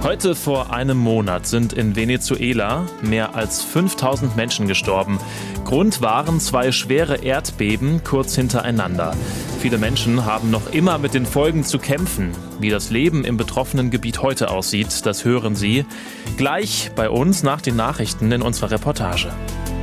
Heute vor einem Monat sind in Venezuela mehr als 5000 Menschen gestorben. Grund waren 2 schwere Erdbeben kurz hintereinander. Viele Menschen haben noch immer mit den Folgen zu kämpfen. Wie das Leben im betroffenen Gebiet heute aussieht, das hören Sie gleich bei uns nach den Nachrichten in unserer Reportage.